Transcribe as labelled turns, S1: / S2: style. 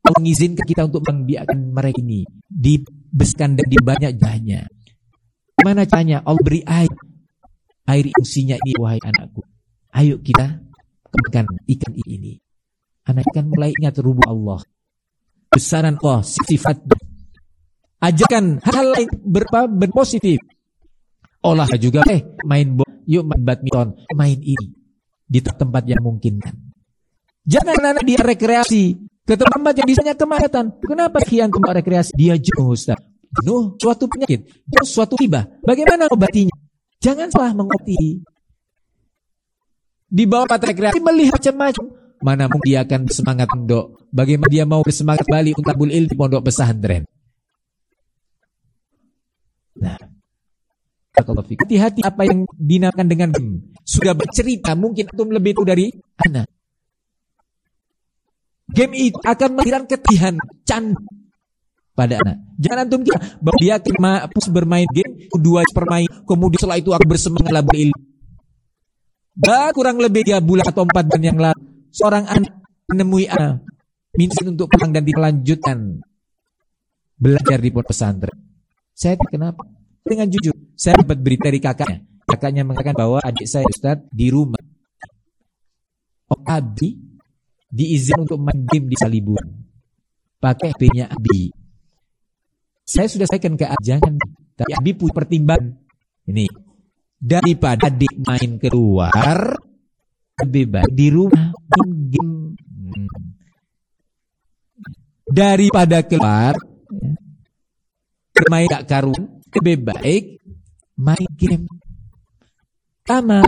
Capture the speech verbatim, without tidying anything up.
S1: Allah mengizinkan kita untuk membiarkan mereka ini dibesarkan dan di banyak jahnya. Gimana caranya? Allah beri air. Air fungsinya ini, wahai anakku, ayo kita kembangkan ikan ini. Anak ikan mulai ingat rububiyah Allah, besaran Allah, sifat. Ajarkan hal-hal lain berapa berpositif. Olah juga, eh main bola, yuk main badminton, main ini di tempat yang memungkinkan. Jangan anak dia rekreasi ke tempat yang bisanya kemacetan. Kenapa kian tempat rekreasi? Dia jenuh, Ustaz. Jenuh suatu penyakit, jenuh suatu ibah. Bagaimana obatinya? Jangan salah mengobati. Di bawah tempat rekreasi melihat macam-macam. Mana mungkin dia akan bersemangat pondok? Bagaimana dia mau bersemangat kembali untuk tabul ilmu di pondok pesantren? Nah, hati-hati apa yang dinamakan dengan game. Sudah bercerita, mungkin antum lebih tahu dari anak. Game itu akan melahirkan ketihan, candu pada anak. Jangan antum kira bahwa dia akan bermain game, kedua permain, kemudian setelah itu akan bersemangat lah berilmu. Bah, kurang lebih tiga bulan atau empat bulan yang lalu, seorang anak menemui anak, minta untuk pulang dan dilanjutkan belajar di pondok pesantren. Saya kenapa? Dengan jujur, saya dapat berita dari kakaknya. Kakaknya mengatakan bahwa adik saya, Ustaz, di rumah Om Abi diizinkan untuk main game di Salibuan pakai H P-nya Abi. Saya sudah sampaikan ke Abi, jangan, tapi Abi punya pertimbangan. Ini daripada adik main keluar, lebih baik di rumah main game. Hmm. Daripada keluar ya, bermain gak karuan, lebih baik main game. Sama